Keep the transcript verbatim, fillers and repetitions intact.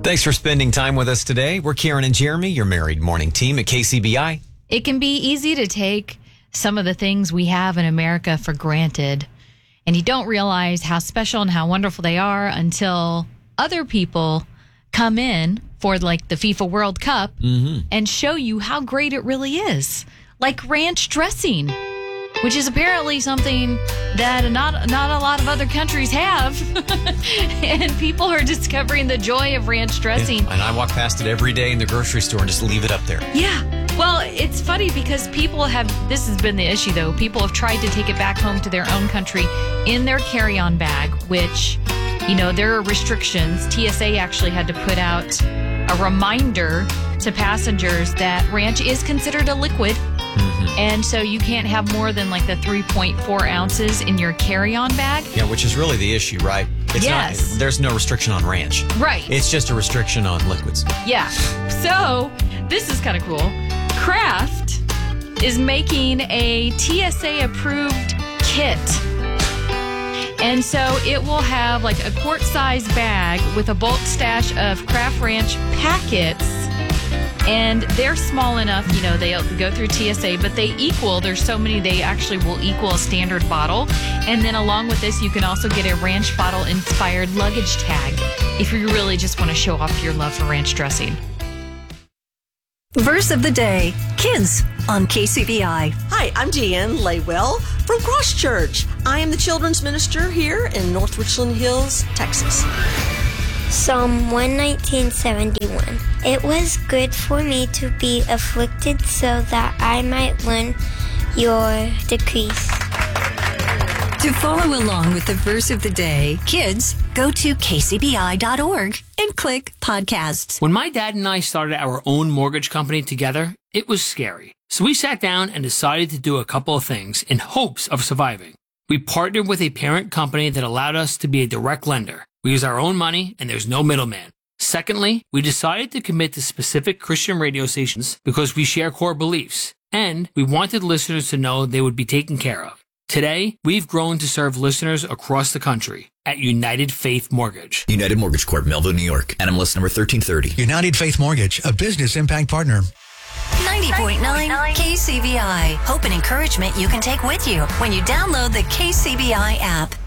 Thanks for spending time with us today. We're Karen and Jeremy, your married morning team at K C B I. It can be easy to take some of the things we have in America for granted, and you don't realize how special and how wonderful they are until other people come in for like the FIFA World Cup mm-hmm. and show you how great it really is. Like ranch dressing, which is apparently something that not not a lot of other countries have. And people are discovering the joy of ranch dressing. Yeah, and I walk past it every day in the grocery store and just leave it up there. Yeah. Well, it's funny because people have, this has been the issue though, people have tried to take it back home to their own country in their carry-on bag, which, you know, there are restrictions. T S A actually had to put out a reminder to passengers that ranch is considered a liquid. Mm-hmm. And so you can't have more than like the three point four ounces in your carry-on bag. Yeah, which is really the issue, right? It's yes. Not, there's no restriction on ranch. Right. It's just a restriction on liquids. Yeah. So this is kind of cool. Kraft is making a T S A-approved kit. And so it will have like a quart-sized bag with a bulk stash of Kraft Ranch packets. And they're small enough, you know, they go through T S A, but they equal, there's so many, they actually will equal a standard bottle. And then along with this, you can also get a ranch bottle-inspired luggage tag if you really just want to show off your love for ranch dressing. Verse of the day, Kids on K C B I. Hi, I'm Deanne Laywell from Cross Church. I am the children's minister here in North Richland Hills, Texas. Psalm one nineteen seventy-one. It was good for me to be afflicted so that I might learn your decrees. To follow along with the verse of the day, kids, go to k c b i dot org and click podcasts. When my dad and I started our own mortgage company together, it was scary. So we sat down and decided to do a couple of things in hopes of surviving. We partnered with a parent company that allowed us to be a direct lender. We use our own money, and there's no middleman. Secondly, we decided to commit to specific Christian radio stations because we share core beliefs, and we wanted listeners to know they would be taken care of. Today, we've grown to serve listeners across the country at United Faith Mortgage. United Mortgage Corp, Melville, New York. N M L S number thirteen thirty. United Faith Mortgage, a business impact partner. ninety point nine K C B I. Hope and encouragement you can take with you when you download the K C B I app.